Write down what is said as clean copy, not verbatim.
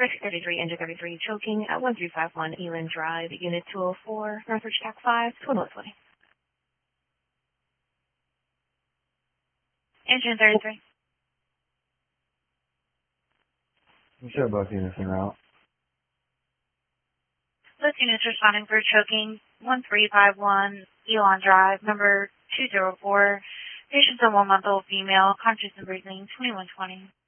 Risk 33, Engine 33, choking at 1351 Eland Drive, Unit 204, Northridge TAC 5, Twin Woodley. Engine 33. You should both units en route. Both units responding for choking 1351 Elon Drive, number 204. Patient's a 1-month-old female, conscious and breathing, 2120.